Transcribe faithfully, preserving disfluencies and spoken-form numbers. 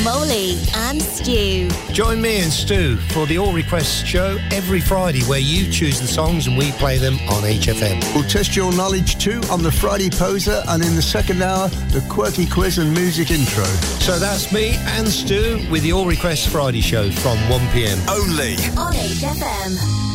Molly and Stu. Join me and Stu for the All Requests show every Friday, where you choose the songs and we play them on H F M. We'll test your knowledge too on the Friday Poser, and in the second hour, the Quirky Quiz and Music Intro. So that's me and Stu with the All Requests Friday show from one p m. Only on H F M.